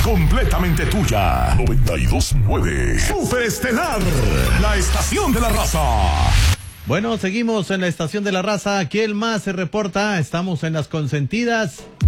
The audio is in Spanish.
completamente tuya. 92.9 Superestelar, la estación de la raza. Bueno, seguimos en la estación de la raza. ¿Quién más se reporta? Estamos en las consentidas.